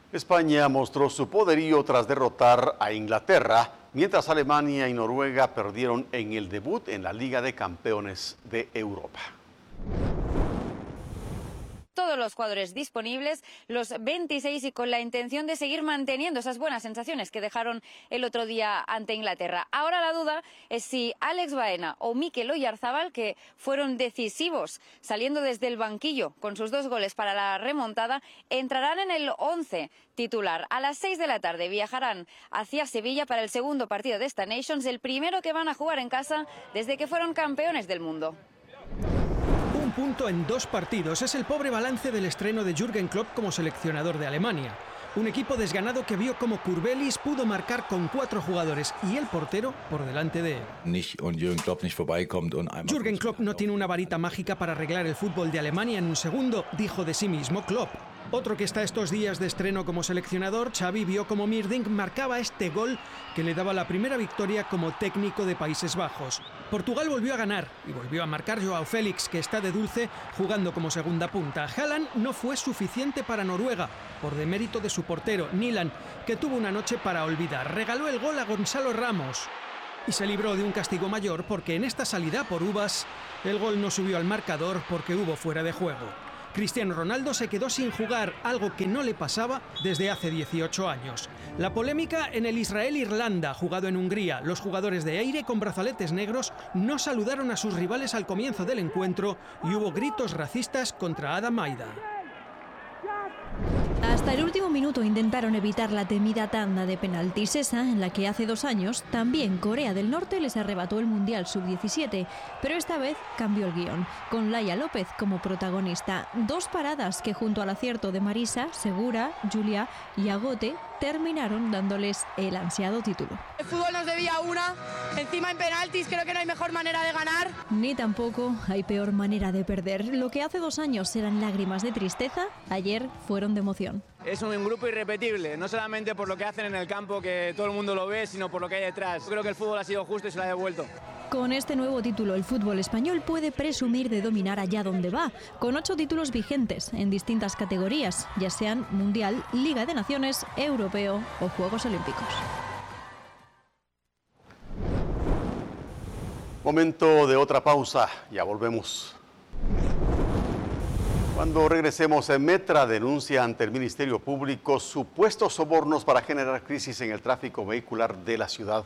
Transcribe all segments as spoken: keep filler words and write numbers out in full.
España mostró su poderío tras derrotar a Inglaterra, mientras Alemania y Noruega perdieron en el debut en la Liga de Campeones de Europa. Todos los jugadores disponibles, los veintiséis, y con la intención de seguir manteniendo esas buenas sensaciones que dejaron el otro día ante Inglaterra. Ahora la duda es si Alex Baena o Mikel Oyarzabal, que fueron decisivos saliendo desde el banquillo con sus dos goles para la remontada, entrarán en el once titular. A las seis de la tarde viajarán hacia Sevilla para el segundo partido de esta Nations, el primero que van a jugar en casa desde que fueron campeones del mundo. Un punto en dos partidos es el pobre balance del estreno de Jürgen Klopp como seleccionador de Alemania. Un equipo desganado que vio como Kurbelis pudo marcar con cuatro jugadores y el portero por delante de él. Jürgen Klopp no tiene una varita mágica para arreglar el fútbol de Alemania en un segundo, dijo de sí mismo Klopp. Otro que está estos días de estreno como seleccionador, Xavi, vio como Mirdink marcaba este gol que le daba la primera victoria como técnico de Países Bajos. Portugal volvió a ganar y volvió a marcar Joao Félix, que está de dulce jugando como segunda punta. Haaland no fue suficiente para Noruega, por demérito de su portero, Nilan, que tuvo una noche para olvidar. Regaló el gol a Gonzalo Ramos y se libró de un castigo mayor porque en esta salida por uvas el gol no subió al marcador porque hubo fuera de juego. Cristiano Ronaldo se quedó sin jugar, algo que no le pasaba desde hace dieciocho años. La polémica en el Israel-Irlanda, jugado en Hungría. Los jugadores de Eire con brazaletes negros no saludaron a sus rivales al comienzo del encuentro y hubo gritos racistas contra Adam Aida. Hasta el último minuto intentaron evitar la temida tanda de penaltis, esa en la que hace dos años también Corea del Norte les arrebató el Mundial sub diecisiete, pero esta vez cambió el guión, con Laia López como protagonista. Dos paradas que junto al acierto de Marisa, Segura, Julia y Agote terminaron dándoles el ansiado título. El fútbol nos debía una, encima en penaltis creo que no hay mejor manera de ganar. Ni tampoco hay peor manera de perder. Lo que hace dos años eran lágrimas de tristeza, ayer fueron de emoción. Es un grupo irrepetible, no solamente por lo que hacen en el campo, que todo el mundo lo ve, sino por lo que hay detrás. Creo que el fútbol ha sido justo y se lo ha devuelto. Con este nuevo título, el fútbol español puede presumir de dominar allá donde va, con ocho títulos vigentes en distintas categorías, ya sean Mundial, Liga de Naciones, Europeo o Juegos Olímpicos. Momento de otra pausa, ya volvemos. Cuando regresemos, Metra denuncia ante el Ministerio Público supuestos sobornos para generar crisis en el tráfico vehicular de la ciudad.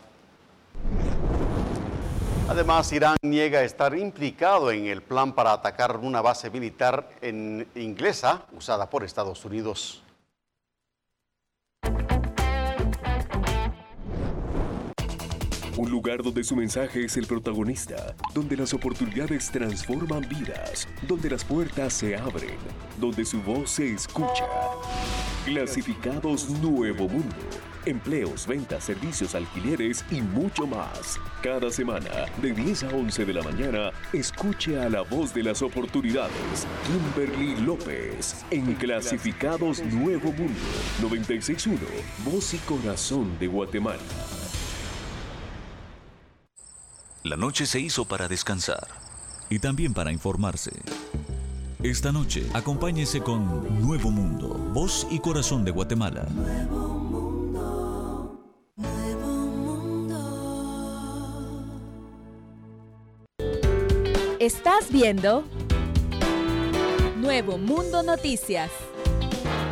Además, Irán niega estar implicado en el plan para atacar una base militar en inglesa usada por Estados Unidos. Un lugar donde su mensaje es el protagonista, donde las oportunidades transforman vidas, donde las puertas se abren, donde su voz se escucha. Clasificados Nuevo Mundo. Empleos, ventas, servicios, alquileres y mucho más. Cada semana, de diez a once de la mañana, escuche a la voz de las oportunidades. Kimberly López, en Clasificados Nuevo Mundo. noventa y seis punto uno, Voz y Corazón de Guatemala. La noche se hizo para descansar y también para informarse. Esta noche, acompáñese con Nuevo Mundo, Voz y Corazón de Guatemala. Nuevo Mundo, Nuevo Mundo. Estás viendo Nuevo Mundo Noticias.